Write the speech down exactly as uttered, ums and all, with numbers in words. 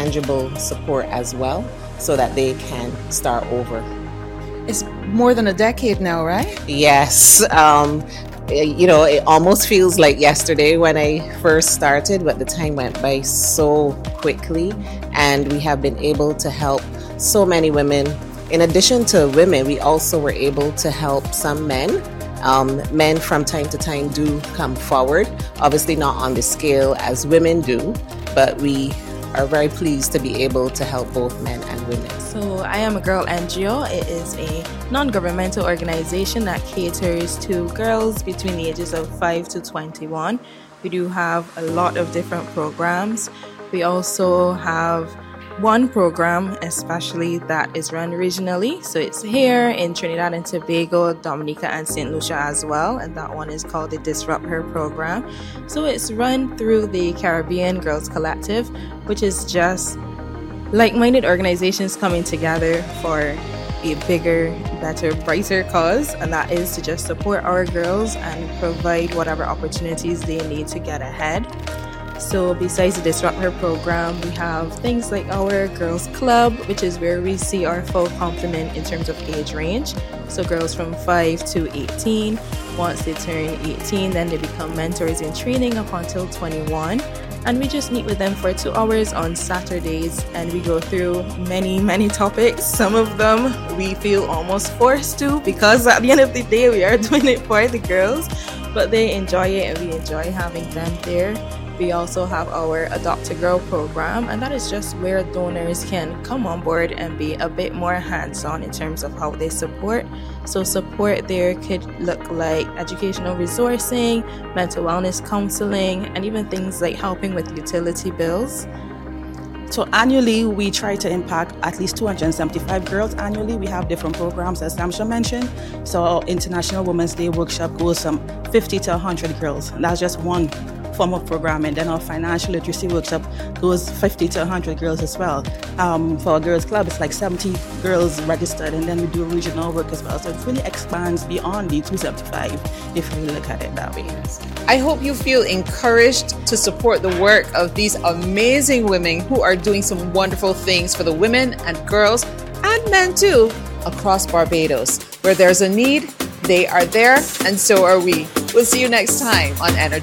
tangible support as well so that they can start over. It's more than a decade now, right? Yes. Um, you know, it almost feels like yesterday when I first started, but the time went by so quickly, and we have been able to help so many women. In addition to women, we also were able to help some men. Um, men from time to time do come forward, obviously not on the scale as women do, but we are very pleased to be able to help both men and women. So I am a Girl N G O. It is a non-governmental organization that caters to girls between the ages of five to twenty-one. We do have a lot of different programs. We also have one program especially that is run regionally. So it's here in Trinidad and Tobago, Dominica and Saint Lucia as well. And that one is called the Disrupt Her program. So it's run through the Caribbean Girls Collective, which is just like-minded organizations coming together for a bigger, better, brighter cause. And that is to just support our girls and provide whatever opportunities they need to get ahead. So besides the Disrupt Her program, we have things like our Girls Club, which is where we see our full complement in terms of age range. So girls from five to eighteen. Once they turn eighteen, then they become mentors in training up until twenty-one. And we just meet with them for two hours on Saturdays, and we go through many, many topics. Some of them we feel almost forced to, because at the end of the day, we are doing it for the girls, but they enjoy it and we enjoy having them there. We also have our Adopt a Girl program, and that is just where donors can come on board and be a bit more hands-on in terms of how they support. So support there could look like educational resourcing, mental wellness counseling, and even things like helping with utility bills. So annually, we try to impact at least two hundred seventy-five girls annually. We have different programs, as Samsha mentioned. So our International Women's Day workshop goes from fifty to one hundred girls. And that's just one form of programming. Then our financial literacy workshop goes fifty to one hundred girls as well. Um, for our girls club, it's like seventy girls registered, and then we do regional work as well. So it really expands beyond the two hundred seventy-five if we look at it that way. I hope you feel encouraged to support the work of these amazing women who are doing some wonderful things for the women and girls and men too across Barbados. Where there's a need, they are there, and so are we. We'll see you next time on Energy.